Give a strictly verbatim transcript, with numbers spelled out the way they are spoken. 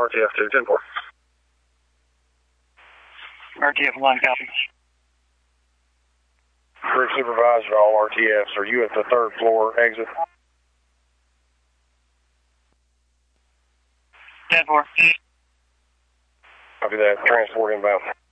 R T F two, ten four. R T F one, copy. Group supervisor, all R T Fs. Are you at the third floor exit? ten four. Copy that. Transport inbound.